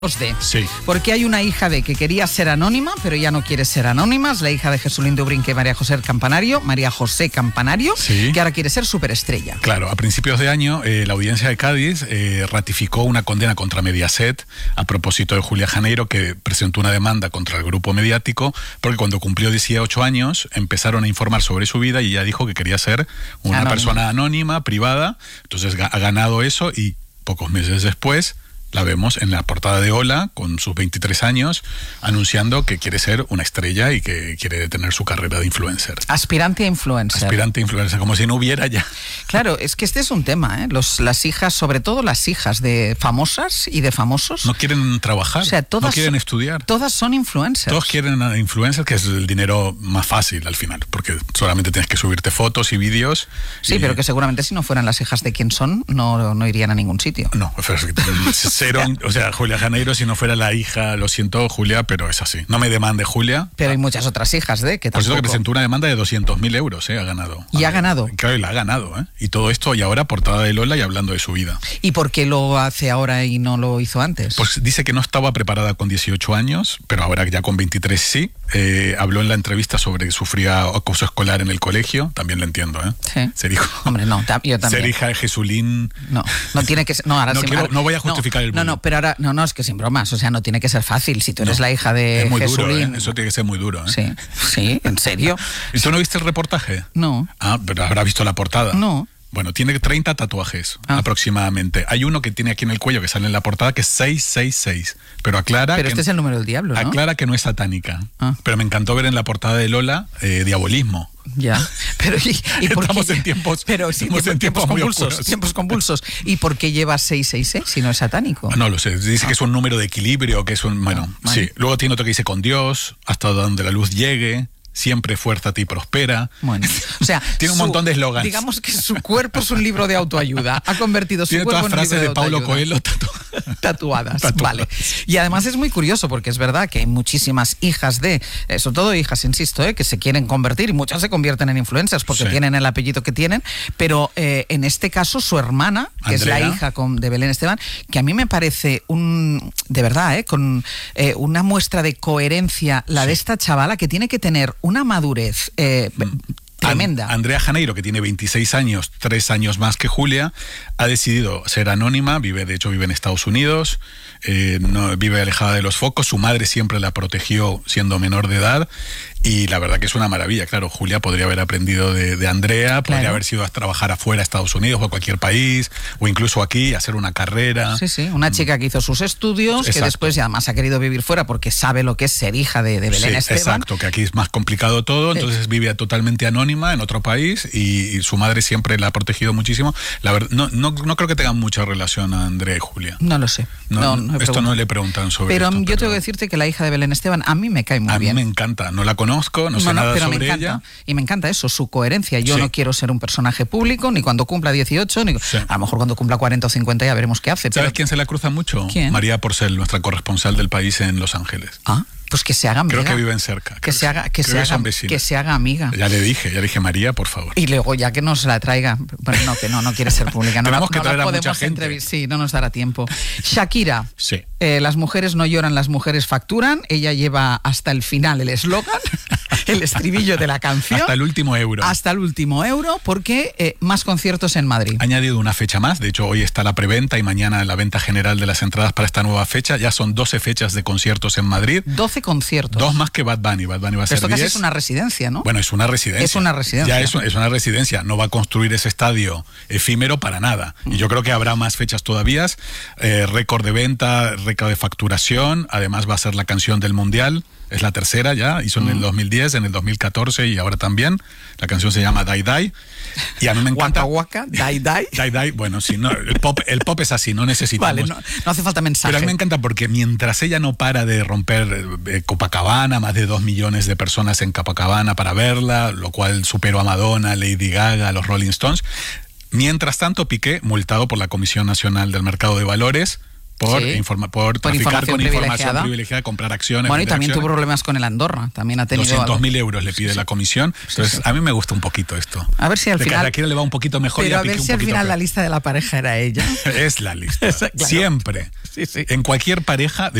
de. Sí. Porque hay una hija de que quería ser anónima, pero ya no quiere ser anónima. Es la hija de Jesulín de Ubrinque y María José Campanario, Sí. que ahora quiere ser superestrella. Claro, a principios de año la audiencia de Cádiz ratificó una condena contra Mediaset a propósito de Julia Janeiro, que presentó una demanda contra el grupo mediático porque cuando cumplió 18 años empezaron a informar sobre su vida y ella dijo que quería ser una persona anónima, privada. Entonces ha ganado eso y pocos meses después la vemos en la portada de Hola, con sus 23 años, anunciando que quiere ser una estrella y que quiere tener su carrera de influencer. Aspirante a influencer. Aspirante a influencer, como si no hubiera ya. Claro, es que este es un tema, ¿eh? Las hijas, sobre todo las hijas de famosas y de famosos. No quieren trabajar, o sea, todas, no quieren estudiar. Todas son influencers. Todos quieren influencers, que es el dinero más fácil al final, porque solamente tienes que subirte fotos y vídeos. Sí, pero que seguramente si no fueran las hijas de quien son, no irían a ningún sitio. No, cero, o sea, Julia Janeiro, si no fuera la hija, lo siento, Julia, pero es así. No me demande, Julia. Pero hay muchas otras hijas de que tampoco. Por eso que presentó una demanda de 200.000 euros, ha ganado. Y ha ganado. Claro, y la ha ganado, ¿eh? Y todo esto, y ahora portada de Lola y hablando de su vida. ¿Y por qué lo hace ahora y no lo hizo antes? Pues dice que no estaba preparada con 18 años, pero ahora ya con 23 sí. Habló en la entrevista sobre que sufría acoso escolar en el colegio, también lo entiendo, ¿eh? Sí. Se dijo. Hombre, no, yo también. Ser hija de Jesulín. No tiene que ser. No, ahora no voy a justificar el bullying. Pero ahora, es que sin bromas, o sea, no tiene que ser fácil. Si tú eres la hija de es muy Jesulín. duro, ¿eh? Eso tiene que ser muy duro, ¿eh? Sí, ¿en serio? ¿Y tú no viste el reportaje? No. Ah, pero habrá visto la portada. No. Bueno, tiene 30 tatuajes aproximadamente. Hay uno que tiene aquí en el cuello que sale en la portada que es 666. Pero aclara Pero este es el número del diablo, ¿no? Aclara que no es satánica. Pero me encantó ver en la portada de Lola diabolismo. Ya. Pero ¿y por estamos qué? En tiempos, pero sí, tiempos convulsos. Tiempos convulsos. ¿Y por qué lleva 666 si no es satánico? No lo sé. Dice que es un número de equilibrio, que es un... Bueno, sí. Luego tiene otro que dice con Dios, hasta donde la luz llegue. Siempre fuérzate y prospera. Bueno, o sea, tiene un montón de eslogans. Digamos que su cuerpo es un libro de autoayuda. Ha convertido su cuerpo en un libro de autoayuda. Tiene todas frases de Paulo Coelho tatuadas. Vale. Y además es muy curioso porque es verdad que hay muchísimas hijas de, sobre todo hijas, insisto, que se quieren convertir y muchas se convierten en influencers porque tienen el apellido que tienen, pero en este caso su hermana, que Andrea, es la hija de Belén Esteban, que a mí me parece de verdad, con una muestra de coherencia de esta chavala que tiene que tener una madurez tremenda. Andrea Janeiro, que tiene 26 años, 3 años más que Julia, ha decidido ser anónima, de hecho vive en Estados Unidos, no, vive alejada de los focos, su madre siempre la protegió siendo menor de edad, y la verdad que es una maravilla. Claro, Julia podría haber aprendido de Andrea, podría haber sido a trabajar afuera, a Estados Unidos o a cualquier país, o incluso aquí, hacer una carrera. Sí, una chica que hizo sus estudios, que después y además ha querido vivir fuera porque sabe lo que es ser hija de Belén Esteban. Exacto, que aquí es más complicado todo, entonces vive totalmente anónima en otro país y su madre siempre la ha protegido muchísimo. La verdad, no creo que tengan mucha relación a Andrea y Julia. No lo sé. Esto no le preguntan sobre pero esto. Yo tengo que decirte que la hija de Belén Esteban a mí me cae muy bien. A mí me encanta, no la conozco, no sé nada sobre ella. Y me encanta eso, su coherencia. Yo no quiero ser un personaje público, ni cuando cumpla 18, ni a lo mejor cuando cumpla 40 o 50 ya veremos qué hace. ¿Sabes quién se la cruza mucho? ¿Quién? María Porcel, nuestra corresponsal del país en Los Ángeles. Pues que se haga amiga. Creo que viven cerca. Que se haga amiga. Ya le dije, María, por favor. Y luego ya que nos la traiga, bueno, no quiere ser pública. Tenemos que traer a mucha gente. Sí, no nos dará tiempo. Shakira. Sí. Las mujeres no lloran, las mujeres facturan. Ella lleva hasta el final el eslogan, el estribillo de la canción. Hasta el último euro. Hasta el último euro, porque más conciertos en Madrid. Ha añadido una fecha más. De hecho, hoy está la preventa y mañana la venta general de las entradas para esta nueva fecha. Ya son 12 fechas de conciertos en Madrid. 12 conciertos. 2 más que Bad Bunny. Bad Bunny va a ser 10. Esto casi es una residencia, ¿no? Bueno, es una residencia. Es una residencia. Ya es una residencia. No va a construir ese estadio efímero para nada. Y yo creo que habrá más fechas todavía. Récord de venta, récord de facturación. Además va a ser la canción del Mundial. Es la tercera ya. Hizo en el 2010, en el 2014 y ahora también. La canción se llama Die Die. Y a mí me encanta. Waka Waka, Die Die. Die Die. Bueno, sí, no, el pop es así, no necesitamos. Vale, no hace falta mensaje. Pero a mí me encanta porque mientras ella no para de romper Copacabana, más de 2 millones de personas en Copacabana para verla, lo cual superó a Madonna, Lady Gaga, a los Rolling Stones. Mientras tanto, Piqué, multado por la Comisión Nacional del Mercado de Valores, por, Sí. por traficar con información privilegiada, comprar acciones. Bueno, y también acciones. tuvo problemas con el Andorra. También ha tenido 200.000 euros le pide la comisión. Entonces, a mí me gusta un poquito esto. A ver si al final... A Shakira le va un poquito mejor. Pero y a ver si al final la lista de la pareja era ella. Es la lista. Claro. Siempre. Sí, sí. En cualquier pareja...